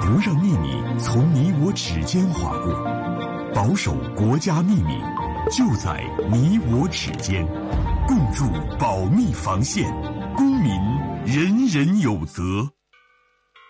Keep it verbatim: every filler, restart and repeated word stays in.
不让秘密从你我指间划过，保守国家秘密，就在你我指间，共筑保密防线，公民人人有责。